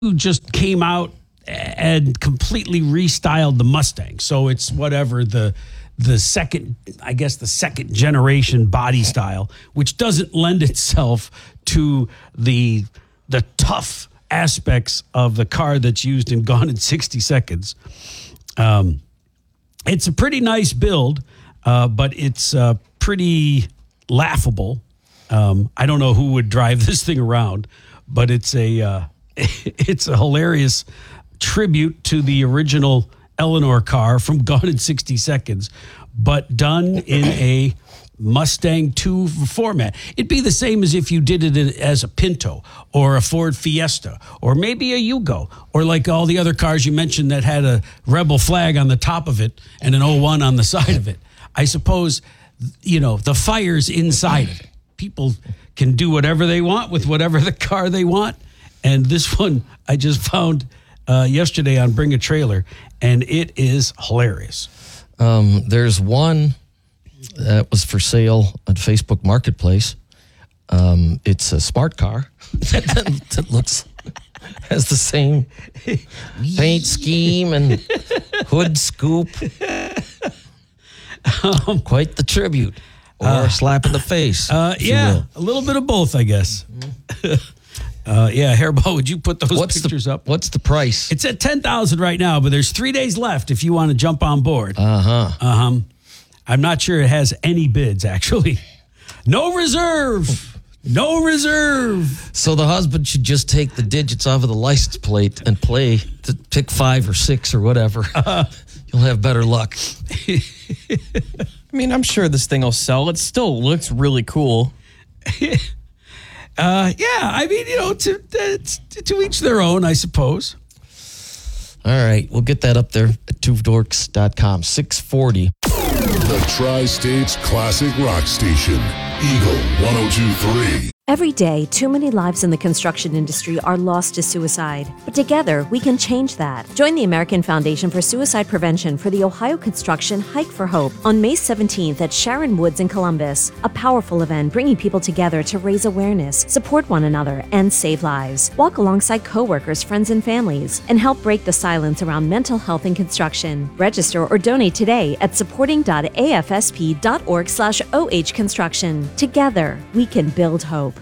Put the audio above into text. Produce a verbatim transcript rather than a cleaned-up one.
just came out and completely restyled the Mustang. So it's whatever the the second, I guess the second generation body style, which doesn't lend itself to the the tough aspects of the car that's used in Gone in sixty seconds. Um, it's a pretty nice build, uh, but it's uh, pretty laughable. Um, I don't know who would drive this thing around, but it's a uh, it's a hilarious tribute to the original Eleanor car from Gone in sixty seconds, but done in a Mustang two format. It'd be the same as if you did it as a Pinto or a Ford Fiesta or maybe a Yugo or like all the other cars you mentioned that had a Rebel flag on the top of it and an oh one on the side of it. I suppose, you know, the fire's inside of it. People can do whatever they want with whatever the car they want. And this one I just found uh, yesterday on Bring a Trailer, and it is hilarious. Um, there's one that was for sale on Facebook Marketplace. Um, it's a smart car that, that looks has the same paint scheme and hood scoop. Um, Quite the tribute, or uh, slap in the face. Uh, yeah, a little bit of both, I guess. uh, yeah, Hairball, would you put those what's pictures the, up? What's the price? It's at ten thousand right now, but there's three days left if you want to jump on board. Uh huh. Uh huh. I'm not sure it has any bids, actually. No reserve. No reserve. So the husband should just take the digits off of the license plate and play to pick five or six or whatever. Uh, You'll have better luck. I mean, I'm sure this thing will sell. It still looks really cool. uh, yeah, I mean, you know, to, to, to each their own, I suppose. All right, we'll get that up there at two dorks dot com. six forty. The Tri-States Classic Rock Station, Eagle one oh two point three. Every day, too many lives in the construction industry are lost to suicide. But together, we can change that. Join the American Foundation for Suicide Prevention for the Ohio Construction Hike for Hope on May seventeenth at Sharon Woods in Columbus. A powerful event bringing people together to raise awareness, support one another, and save lives. Walk alongside coworkers, friends, and families, and help break the silence around mental health in construction. Register or donate today at supporting dot a f s p dot org slash oh construction. Together, we can build hope.